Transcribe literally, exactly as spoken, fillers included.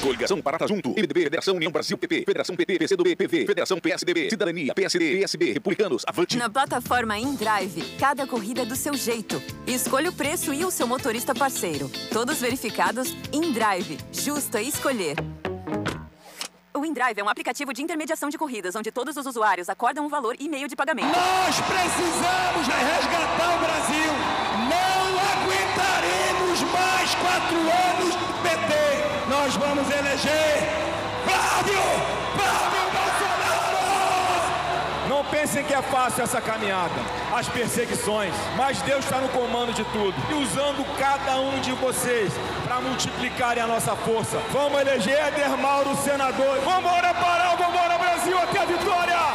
Coligação Parata Junto, M D B, Federação União Brasil, P P, Federação P T, P C do B, P V, Federação P S D B, Cidadania, P S D, P S B, Republicanos, Avante. Na plataforma InDrive, cada corrida é do seu jeito. Escolha o preço e o seu motorista parceiro. Todos verificados, InDrive. Justo é escolher. O InDrive é um aplicativo de intermediação de corridas, onde todos os usuários acordam um valor e meio de pagamento. Nós precisamos resgatar o Brasil. Não aguentaremos mais quatro anos do P T. Nós vamos eleger Flávio! Flávio Bolsonaro! Não pensem que é fácil essa caminhada, as perseguições, mas Deus está no comando de tudo e usando cada um de vocês para multiplicarem a nossa força. Vamos eleger Éder Mauro senador. Vamos embora, Pará, vamos embora, Brasil, até a vitória!